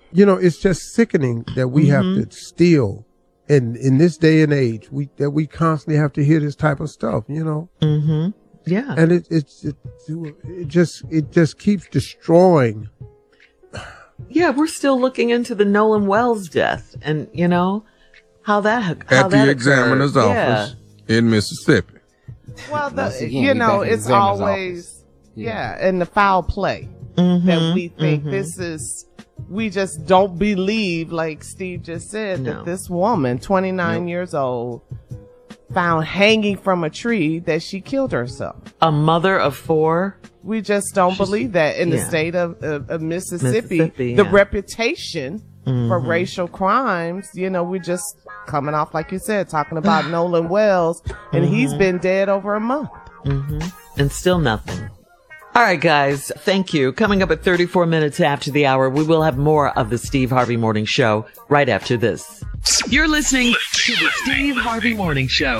it's just sickening that we have to still, in this day and age, we constantly have to hear this type of stuff, Mm-hmm. Yeah. And it just keeps destroying. Yeah, we're still looking into the Nolan Wells death, and how that at the occurred. examiner's office in Mississippi. Well, it's always in the foul play that we think this is. We just don't believe, like Steve just said, that this woman, 29 years old, found hanging from a tree that she killed herself. A mother of 4. We just don't believe that in the state of Mississippi. The reputation for racial crimes, we're just coming off, like you said, talking about Nolan Wells, and he's been dead over a month. And still nothing. All right, guys, thank you. Coming up at 34 minutes after the hour, we will have more of the Steve Harvey Morning Show right after this. You're listening to the Steve Harvey Morning Show.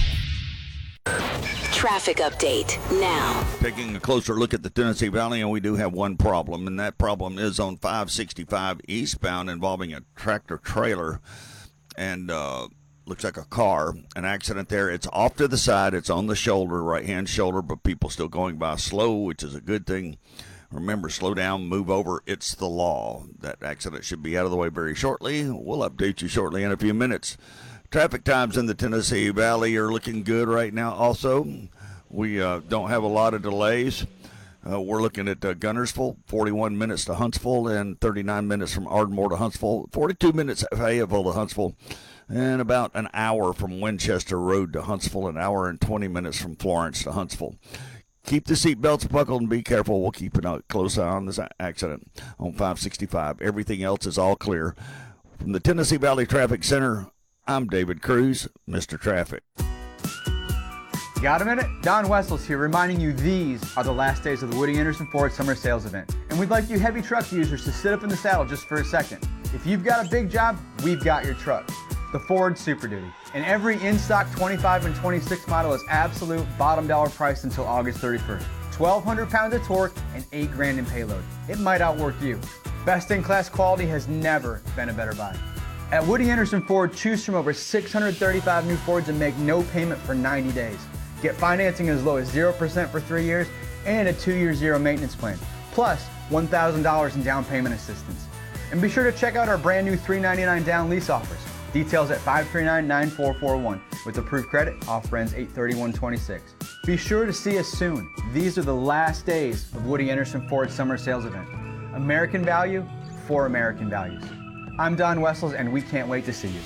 Traffic update now. Taking a closer look at the Tennessee Valley, and we do have one problem, and that problem is on 565 eastbound involving a tractor trailer and looks like a car. An accident there. It's off to the side. It's on the shoulder, right-hand shoulder, but people still going by slow, which is a good thing. Remember, slow down, move over. It's the law. That accident should be out of the way very shortly. We'll update you shortly in a few minutes. Traffic times in the Tennessee Valley are looking good right now also. We don't have a lot of delays. We're looking at Gunnersville, 41 minutes to Huntsville, and 39 minutes from Ardmore to Huntsville, 42 minutes Fayetteville to Huntsville, and about an hour from Winchester Road to Huntsville, an hour and 20 minutes from Florence to Huntsville. Keep the seatbelts buckled and be careful. We'll keep a close eye on this accident on 565. Everything else is all clear. From the Tennessee Valley Traffic Center, I'm David Cruz, Mr. Traffic. Got a minute? Don Wessels here, reminding you these are the last days of the Woody Anderson Ford Summer Sales Event. And we'd like you heavy truck users to sit up in the saddle just for a second. If you've got a big job, we've got your truck. The Ford Super Duty. And every in-stock 25 and 26 model is absolute bottom dollar price until August 31st. 1,200 pounds of torque and $8,000 in payload. It might outwork you. Best-in-class quality has never been a better buy. At Woody Anderson Ford, choose from over 635 new Fords and make no payment for 90 days. Get financing as low as 0% for 3 years and a 2-year zero maintenance plan, plus $1,000 in down payment assistance. And be sure to check out our brand new $399 down lease offers. Details at 539-9441. With approved credit, offer ends 8/31/26. Be sure to see us soon. These are the last days of Woody Anderson Ford Summer Sales Event. American value for American values. I'm Don Wessels, and we can't wait to see you.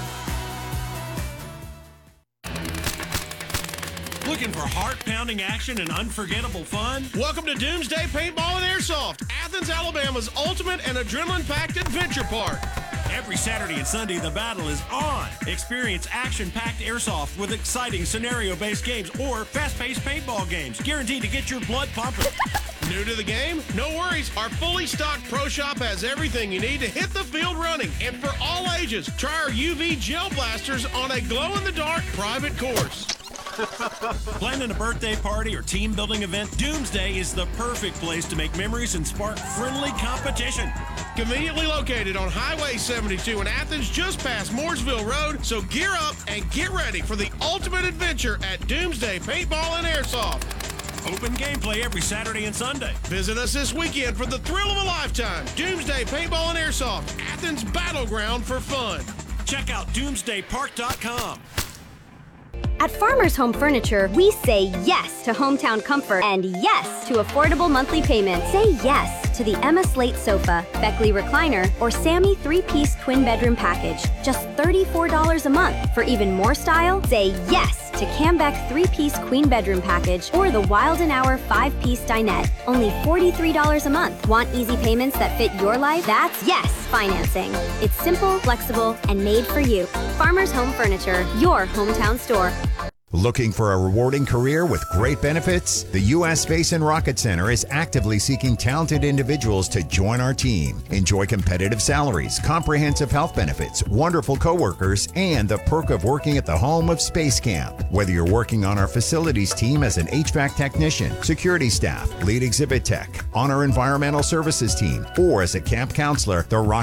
Looking for heart-pounding action and unforgettable fun? Welcome to Doomsday Paintball and Airsoft, Athens, Alabama's ultimate and adrenaline-packed adventure park. Every Saturday and Sunday, the battle is on. Experience action-packed airsoft with exciting scenario-based games or fast-paced paintball games, guaranteed to get your blood pumping. New to the game? No worries. Our fully stocked pro shop has everything you need to hit the field running. And for all ages, try our UV gel blasters on a glow-in-the-dark private course. Planning a birthday party or team building event? Doomsday is the perfect place to make memories and spark friendly competition. Conveniently located on Highway 72 in Athens, just past Mooresville Road. So gear up and get ready for the ultimate adventure at Doomsday Paintball and Airsoft. Open gameplay every Saturday and Sunday. Visit us this weekend for the thrill of a lifetime. Doomsday Paintball and Airsoft, Athens' battleground for fun. Check out doomsdaypark.com. At Farmers Home Furniture, we say yes to hometown comfort and yes to affordable monthly payments. Say yes to the Emma Slate sofa, Beckley recliner, or Sammy 3-piece twin bedroom package. Just $34 a month. For even more style, say yes to Cambeck 3-piece queen bedroom package or the Wild & Hour 5-piece dinette. Only $43 a month. Want easy payments that fit your life? That's yes financing. It's simple, flexible, and made for you. Farmers Home Furniture, your hometown store. Looking for a rewarding career with great benefits? The U.S. Space and Rocket Center is actively seeking talented individuals to join our team. Enjoy competitive salaries, comprehensive health benefits, wonderful coworkers, and the perk of working at the home of Space Camp. Whether you're working on our facilities team as an HVAC technician, security staff, lead exhibit tech, on our environmental services team, or as a camp counselor, the